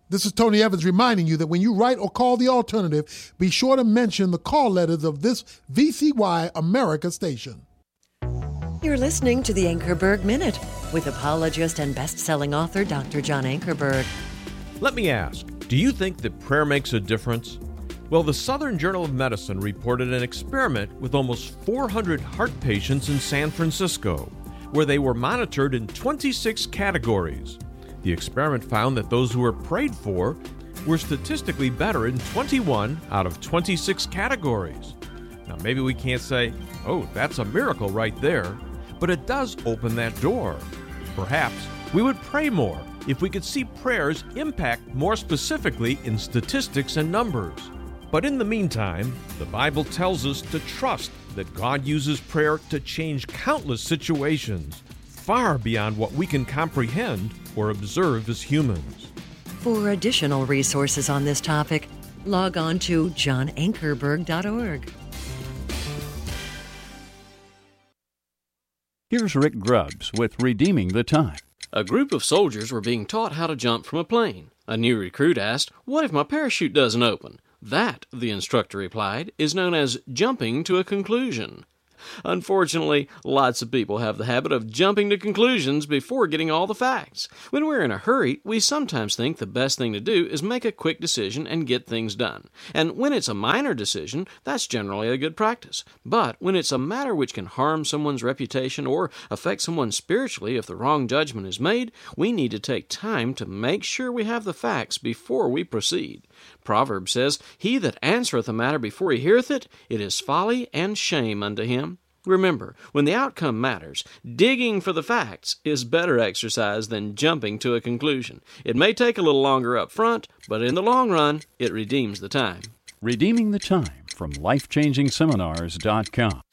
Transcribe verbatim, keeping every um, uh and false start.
This is Tony Evans reminding you that when you write or call the alternative, be sure to mention the call letters of this V C Y America station. You're listening to the Ankerberg Minute with apologist and best-selling author Doctor John Ankerberg. Let me ask, do you think that prayer makes a difference? Well, the Southern Journal of Medicine reported an experiment with almost four hundred heart patients in San Francisco, where they were monitored in twenty-six categories. The experiment found that those who were prayed for were statistically better in twenty-one out of twenty-six categories. Now, maybe we can't say, oh, that's a miracle right there, but it does open that door. Perhaps we would pray more if we could see prayers impact more specifically in statistics and numbers. But in the meantime, the Bible tells us to trust that God uses prayer to change countless situations, far beyond what we can comprehend or observe as humans. For additional resources on this topic, log on to john ankerberg dot org. Here's Rick Grubbs with Redeeming the Time. A group of soldiers were being taught how to jump from a plane. A new recruit asked, "What if my parachute doesn't open?" That, the instructor replied, is known as jumping to a conclusion. Unfortunately, lots of people have the habit of jumping to conclusions before getting all the facts. When we're in a hurry, we sometimes think the best thing to do is make a quick decision and get things done. And when it's a minor decision, that's generally a good practice. But when it's a matter which can harm someone's reputation or affect someone spiritually if the wrong judgment is made, we need to take time to make sure we have the facts before we proceed. Proverbs says, "He that answereth a matter before he heareth it, it is folly and shame unto him." Remember, when the outcome matters, digging for the facts is better exercise than jumping to a conclusion. It may take a little longer up front, but in the long run, it redeems the time. Redeeming the Time from life changing seminars dot com.